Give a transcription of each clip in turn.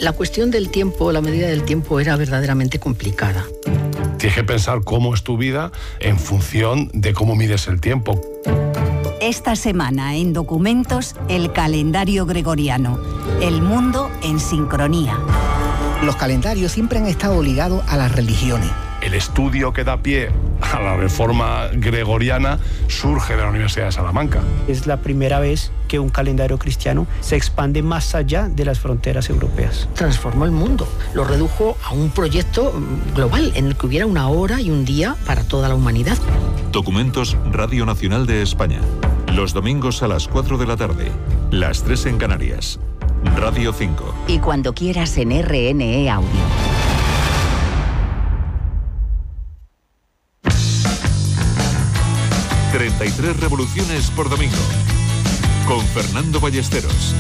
La cuestión del tiempo, la medida del tiempo era verdaderamente complicada. Tienes que pensar cómo es tu vida en función de cómo mides el tiempo. Esta semana en Documentos, el calendario gregoriano. El mundo en sincronía. Los calendarios siempre han estado ligados a las religiones. El estudio que da pie a la reforma gregoriana surge de la Universidad de Salamanca. Es la primera vez que un calendario cristiano se expande más allá de las fronteras europeas. Transformó el mundo, lo redujo a un proyecto global en el que hubiera una hora y un día para toda la humanidad. Documentos, Radio Nacional de España. Los domingos a las 4 de la tarde, las 3 en Canarias. Radio 5. Y cuando quieras en RNE Audio. 33 revoluciones por domingo, con Fernando Ballesteros.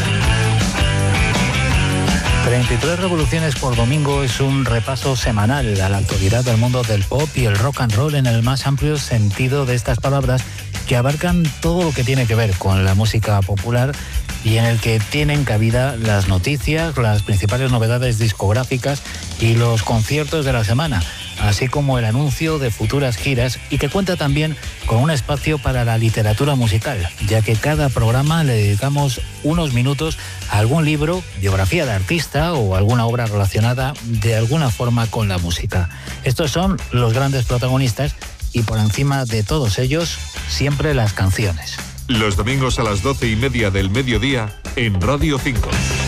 33 revoluciones por domingo es un repaso semanal a la actualidad del mundo del pop y el rock and roll en el más amplio sentido de estas palabras, que abarcan todo lo que tiene que ver con la música popular y en el que tienen cabida las noticias, las principales novedades discográficas y los conciertos de la semana, así como el anuncio de futuras giras, y que cuenta también con un espacio para la literatura musical, ya que cada programa le dedicamos unos minutos a algún libro, biografía de artista o alguna obra relacionada de alguna forma con la música. Estos son los grandes protagonistas y por encima de todos ellos, siempre las canciones. Los domingos a las 12:30 del mediodía en Radio 5.